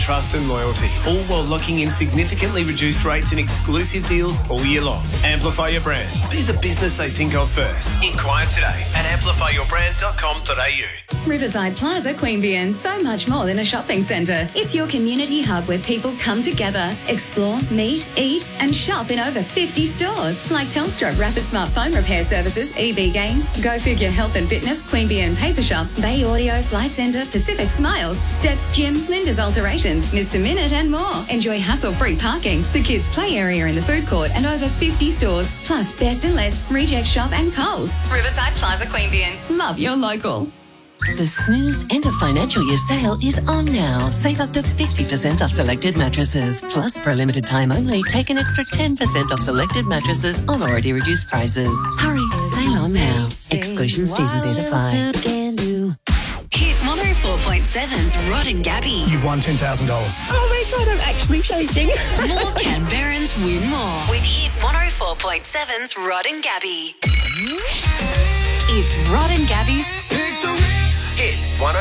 trust and loyalty, all while locking in significantly reduced rates and exclusive deals all year long. Amplify your brand. Be the business they think of first. Inquire today at amplifyyourbrand.com.au. Riverside Plaza, Queanbeyan, so much more than a shopping centre. It's your community hub where people come together, explore, meet, eat and shop in over 50 stores like Telstra Rapid Smartphone Repair Services, EB Games, Go Figure Health and Fitness, Queanbeyan Paper Shop, Bay Audio, Flight Centre, Pacific Smiles, Steps Gym, Linda's Alterations, Mr. Minute and more. Enjoy hassle-free parking, the kids' play area in the food court and over 50 stores, plus Best and Less, Reject Shop and Coles. Riverside Plaza, Queanbeyan. Love your local. The Snooze End of Financial Year sale is on now. Save up to 50% off selected mattresses. Plus, for a limited time only, take an extra 10% off selected mattresses on already reduced prices. Hurry, sale on now. Exclusions, T's and C's apply. Hit 104.7's Rod and Gabby. You've won $10,000. Oh my God, I'm actually shaking. More Canberrans win more with Hit 104.7's Rod and Gabby. It's Rod and Gabby's Hit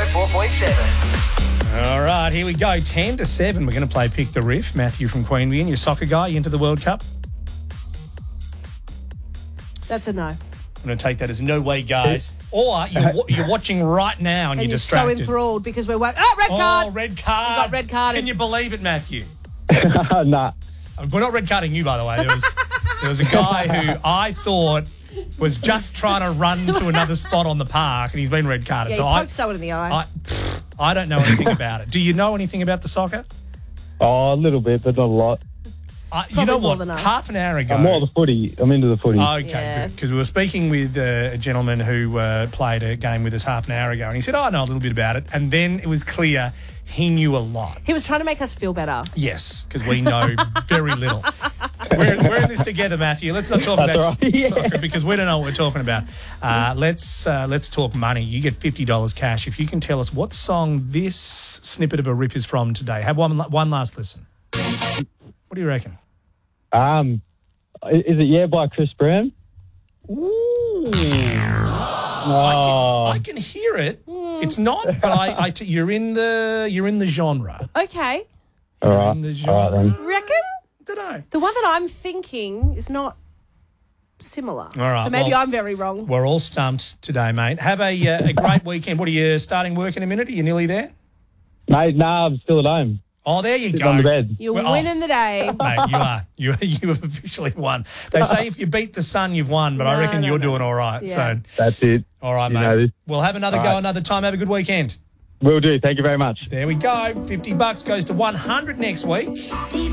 104.7. All right, here we go. 10 to 7. We're going to play Pick the Riff. Matthew from Queanbeyan, your soccer guy, you into the World Cup? That's a no. I'm going to take that as no way, guys. Or you're watching right now and you're distracted. So enthralled because we're waiting. Oh, red card. Oh, red card. We got red card. Can you believe it, Matthew? Nah. We're not red carding you, by the way. There was a guy who I thought was just trying to run to another spot on the park and he's been red carded. Yeah, so he poked someone in the eye. I don't know anything about it. Do you know anything about the soccer? Oh, a little bit, but not a lot. You know more what? than us. Half an hour ago. I'm more the footy. I'm into the footy. Okay, Yeah. good. Because we were speaking with a gentleman who played a game with us half an hour ago and he said, I know a little bit about it. And then it was clear he knew a lot. He was trying to make us feel better. Yes, because we know very little. We're in this together, Matthew. Let's not talk about soccer because we don't know what we're talking about. Let's talk money. You get $50 cash if you can tell us what song this snippet of a riff is from today. Have one last listen. What do you reckon? Is it Yeah by Chris Brown? Ooh. Oh. I can hear it. It's not, but you're in the genre. Okay. All right. In the genre. All right, then. Reckon? Don't know. The one that I'm thinking is not similar. All right, So maybe well, I'm very wrong. We're all stumped today, mate. Have a great weekend. What are you starting work in a minute? Are you nearly there? Mate, nah, I'm still at home. Oh, there you Sitting go. on the bed. You're winning the day. Mate, you are. You have officially won. They say if you beat the sun, you've won, but I reckon you're doing all right. Yeah. So, That's it. all right, You know mate. this. We'll have another All go right. another time. Have a good weekend. Will do. Thank you very much. There we go. $50 goes to 100 next week.